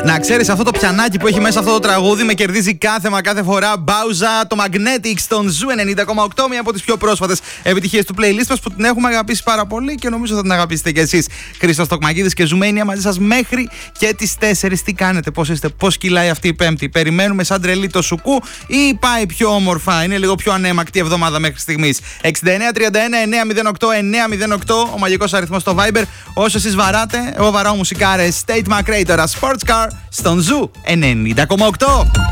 Να ξέρεις, αυτό το πιανάκι που έχει μέσα αυτό το τραγούδι με κερδίζει κάθε φορά. Μπάουζα, το Magnetic στον Ζου 90,8. Μία από τις πιο πρόσφατες επιτυχίες του playlist μας που την έχουμε αγαπήσει πάρα πολύ και νομίζω θα την αγαπήσετε κι εσείς. Χρήστος Τοκμακίδης και Ζουμένια μαζί σας μέχρι και τις 4. Τι κάνετε, πώς είστε, πώς κυλάει αυτή η Πέμπτη? Περιμένουμε σαν τρελή το σουκού ή πάει πιο όμορφα? Είναι λίγο πιο ανέμακτη εβδομάδα μέχρι στιγμής. 6931-908-908 ο μαγικός αριθμός στο Viber. Όσο εσείς βαράτε, εγώ βαράω μουσικάρες. State McRae τώρα, Sports Car στον Ζου 90,8.